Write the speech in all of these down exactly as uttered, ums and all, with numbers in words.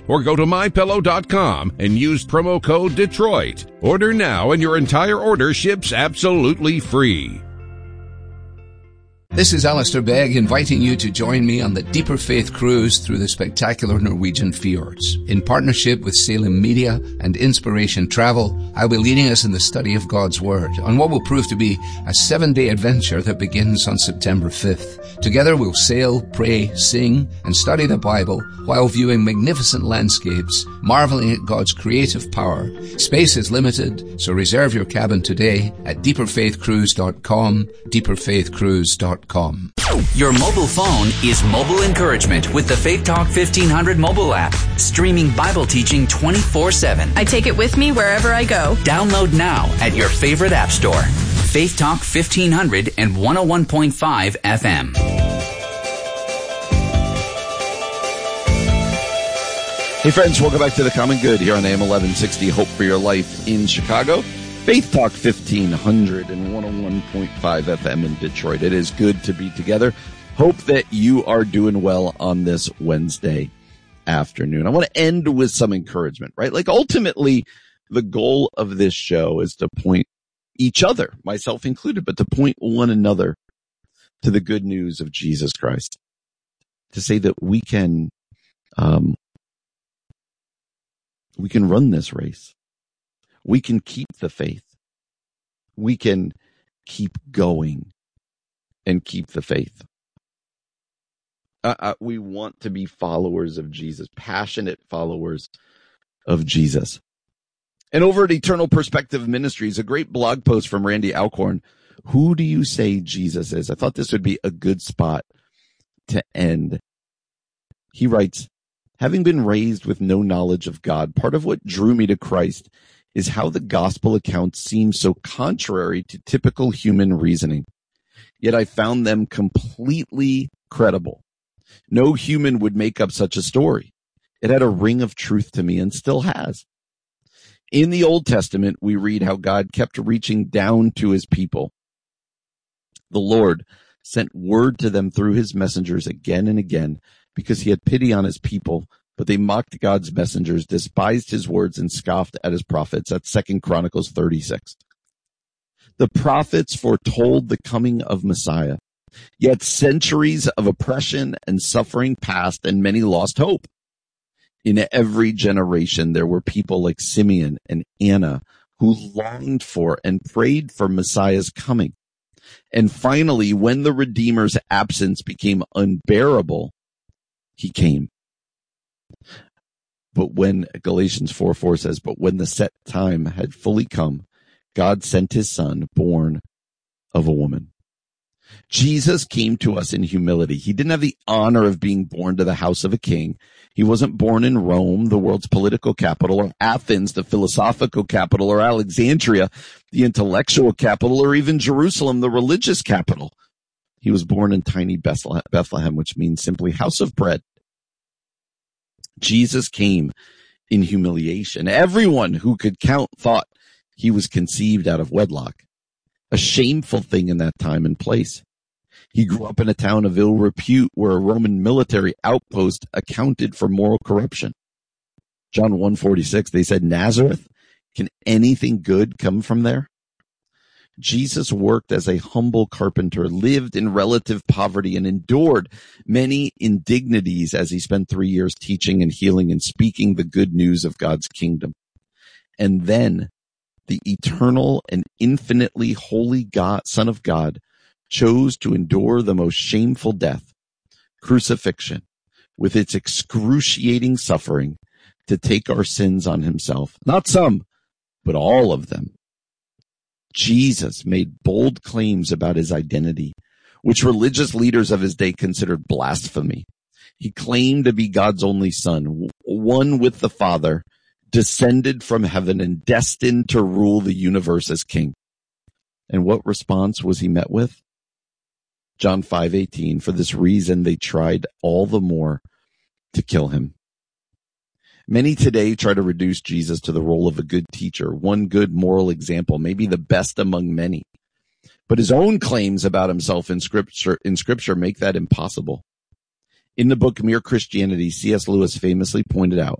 or go to my pillow dot com and use promo code Detroit. Order now and your entire order ships absolutely free. This is Alistair Begg inviting you to join me on the Deeper Faith Cruise through the spectacular Norwegian fjords. In partnership with Salem Media and Inspiration Travel, I'll be leading us in the study of God's Word on what will prove to be a seven-day adventure that begins on September fifth. Together we'll sail, pray, sing, and study the Bible while viewing magnificent landscapes, marveling at God's creative power. Space is limited, so reserve your cabin today at deeper faith cruise dot com, deeper faith cruise dot com. Your mobile phone is mobile encouragement with the Faith Talk fifteen hundred mobile app, streaming Bible teaching twenty-four seven. I take it with me wherever I go. Download now at your favorite app store. Faith Talk fifteen hundred and one oh one point five F M. Hey friends, welcome back to The Common Good here on A M eleven sixty, Hope for Your Life in Chicago. Faith Talk fifteen hundred and one oh one point five F M in Detroit. It is good to be together. Hope that you are doing well on this Wednesday afternoon. I want to end with some encouragement, right? Like ultimately, the goal of this show is to point each other, myself included, but to point one another to the good news of Jesus Christ. To say that we can, um, we can run this race. We can keep the faith. We can keep going and keep the faith. Uh, uh, we want to be followers of Jesus, passionate followers of Jesus. And over at Eternal Perspective Ministries, a great blog post from Randy Alcorn. Who do you say Jesus is? I thought this would be a good spot to end. He writes, having been raised with no knowledge of God, part of what drew me to Christ is how the gospel accounts seem so contrary to typical human reasoning. Yet I found them completely credible. No human would make up such a story. It had a ring of truth to me and still has. In the Old Testament, we read how God kept reaching down to his people. The Lord sent word to them through his messengers again and again because he had pity on his people, but they mocked God's messengers, despised his words, and scoffed at his prophets. That's Second Chronicles thirty-six. The prophets foretold the coming of Messiah, yet centuries of oppression and suffering passed, and many lost hope. In every generation, there were people like Simeon and Anna who longed for and prayed for Messiah's coming. And finally, when the Redeemer's absence became unbearable, he came. But when Galatians four four says, but when the set time had fully come, God sent his son, born of a woman. Jesus came to us in humility. He didn't have the honor of being born to the house of a king. He wasn't born in Rome, the world's political capital, or Athens, the philosophical capital, or Alexandria, the intellectual capital, or even Jerusalem, the religious capital. He was born in tiny Bethlehem, which means simply house of bread. Jesus came in humiliation. Everyone who could count thought he was conceived out of wedlock, a shameful thing in that time and place. He grew up in a town of ill repute where a Roman military outpost accounted for moral corruption. John one forty-six, they said, Nazareth, can anything good come from there? Jesus worked as a humble carpenter, lived in relative poverty, and endured many indignities as he spent three years teaching and healing and speaking the good news of God's kingdom. And then the eternal and infinitely holy God, Son of God, chose to endure the most shameful death, crucifixion, with its excruciating suffering, to take our sins on himself. Not some, but all of them. Jesus made bold claims about his identity, which religious leaders of his day considered blasphemy. He claimed to be God's only son, one with the Father, descended from heaven and destined to rule the universe as king. And what response was he met with? John five eighteen, for this reason they tried all the more to kill him. Many today try to reduce Jesus to the role of a good teacher, one good moral example, maybe the best among many. But his own claims about himself in scripture, in scripture make that impossible. In the book Mere Christianity, C S Lewis famously pointed out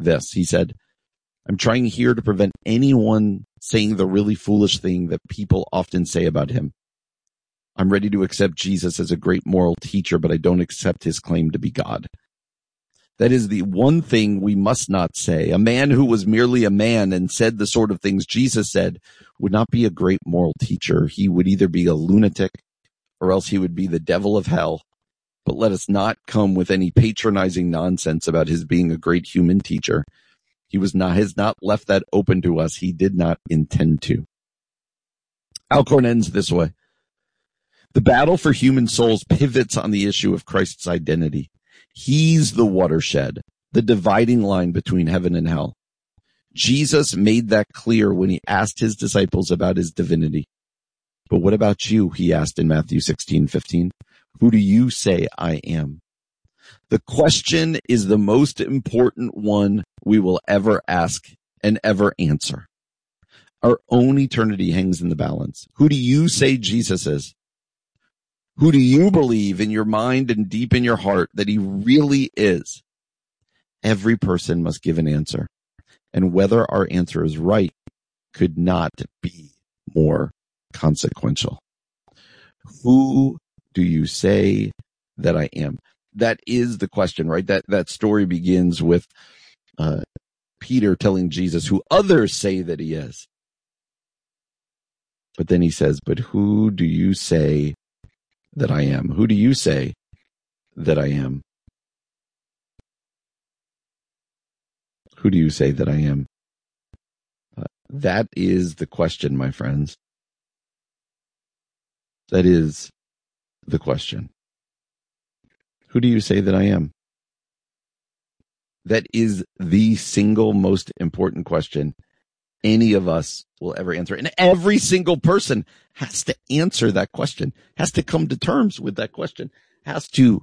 this. He said, I'm trying here to prevent anyone saying the really foolish thing that people often say about him. I'm ready to accept Jesus as a great moral teacher, but I don't accept his claim to be God. That is the one thing we must not say. A man who was merely a man and said the sort of things Jesus said would not be a great moral teacher. He would either be a lunatic or else he would be the devil of hell. But let us not come with any patronizing nonsense about his being a great human teacher. He was not, has not left that open to us. He did not intend to. Alcorn ends this way. The battle for human souls pivots on the issue of Christ's identity. He's the watershed, the dividing line between heaven and hell. Jesus made that clear when he asked his disciples about his divinity. But what about you? He asked in Matthew sixteen fifteen. Who do you say I am? The question is the most important one we will ever ask and ever answer. Our own eternity hangs in the balance. Who do you say Jesus is? Who do you believe in your mind and deep in your heart that he really is? Every person must give an answer. And whether our answer is right could not be more consequential. Who do you say that I am? That is the question, right? That, that story begins with, uh, Peter telling Jesus who others say that he is. But then he says, but who do you say that I am? Who do you say that I am? Who do you say that I am? Uh, that is the question, my friends. That is the question. Who do you say that I am? That is the single most important question any of us will ever answer. And every single person has to answer that question, has to come to terms with that question, has to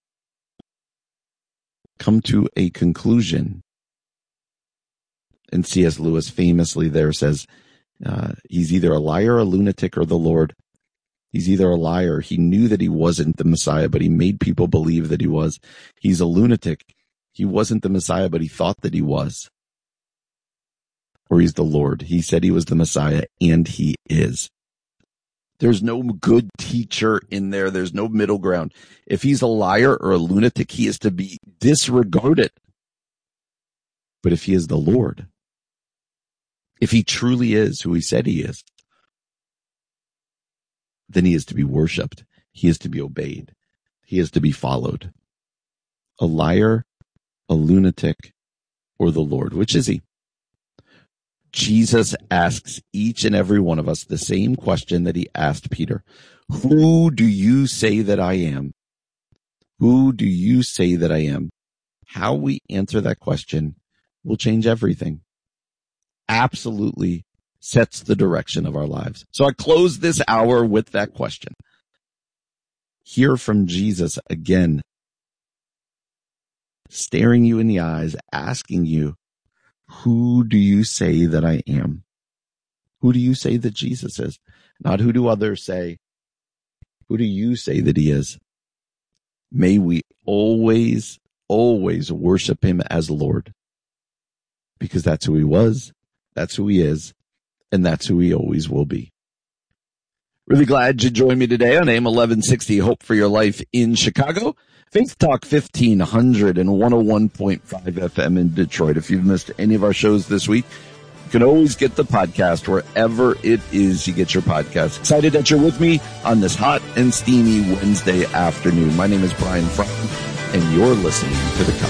come to a conclusion. And C S Lewis famously there says, uh, he's either a liar, a lunatic, or the Lord. He's either a liar. He knew that he wasn't the Messiah, but he made people believe that he was. He's a lunatic. He wasn't the Messiah, but he thought that he was. Or he's the Lord. He said he was the Messiah, and he is. There's no good teacher in there. There's no middle ground. If he's a liar or a lunatic, he is to be disregarded. But if he is the Lord, if he truly is who he said he is, then he is to be worshiped. He is to be obeyed. He is to be followed. A liar, a lunatic, or the Lord. Which is he? Jesus asks each and every one of us the same question that he asked Peter. Who do you say that I am? Who do you say that I am? How we answer that question will change everything. Absolutely sets the direction of our lives. So I close this hour with that question. Hear from Jesus again, staring you in the eyes, asking you, who do you say that I am? Who do you say that Jesus is? Not who do others say. Who do you say that he is? May we always, always worship him as Lord. Because that's who he was, that's who he is, and that's who he always will be. Really glad you joined me today on A M eleven sixty Hope for Your Life in Chicago. Faith Talk fifteen hundred and one oh one point five F M in Detroit. If you've missed any of our shows this week, you can always get the podcast wherever it is you get your podcast. Excited that you're with me on this hot and steamy Wednesday afternoon. My name is Brian Fromm, and you're listening to The